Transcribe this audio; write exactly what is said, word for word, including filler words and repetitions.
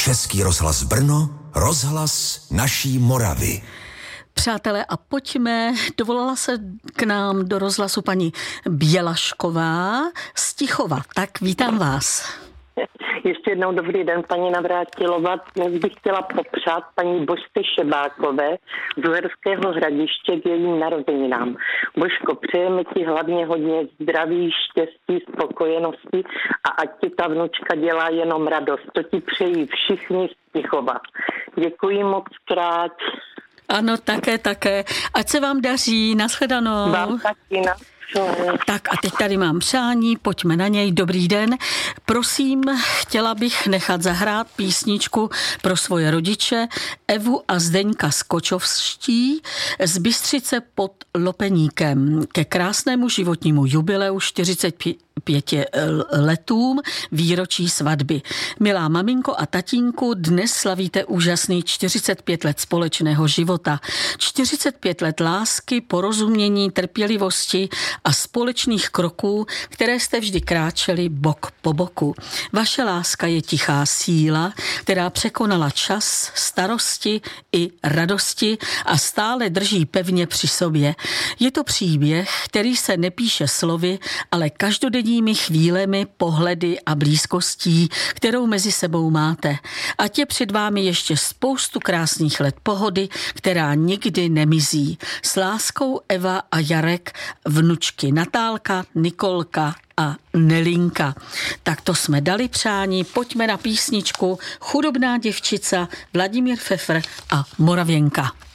Český rozhlas Brno, rozhlas naší Moravy. Přátelé, a pojďme, dovolala se k nám do rozhlasu paní Bělašková z Tichova. Tak vítám vás. Ještě jednou dobrý den, paní Navrátilová. Dnes bych chtěla popřát paní Božce Šebákové z Uherského Hradiště k jejím narozeninám. Božko, přejeme ti hlavně hodně zdraví, štěstí, spokojenosti a ať ti ta vnučka dělá jenom radost. To ti přejí všichni z Tichova. Děkuji moc krát. Ano, také, také. Ať se vám daří. Nashledanou. Vám taky, na. Tak a teď tady mám přání, pojďme na něj. Dobrý den. Prosím, chtěla bych nechat zahrát písničku pro svoje rodiče Evu a Zdeňka Skočovští z Bystřice pod Lopeníkem ke krásnému životnímu jubileu čtyřicet pět letům výročí svatby. Milá maminko a tatínku, dnes slavíte úžasný čtyřicet pět let společného života. čtyřicet pět let lásky, porozumění, trpělivosti a společných kroků, které jste vždy kráčeli bok po boku. Vaše láska je tichá síla, která překonala čas, starosti i radosti a stále drží pevně při sobě. Je to příběh, který se nepíše slovy, ale každodenními chvílemi, pohledy a blízkostí, kterou mezi sebou máte. Ať je před vámi ještě spoustu krásných let pohody, která nikdy nemizí. S láskou Eva a Jarek, vnučky Natálka, Nikolka a Nelinka. Tak to jsme dali přání, pojďme na písničku Chudobná děvčica, Vladimír Pfeffer a Moravěnka.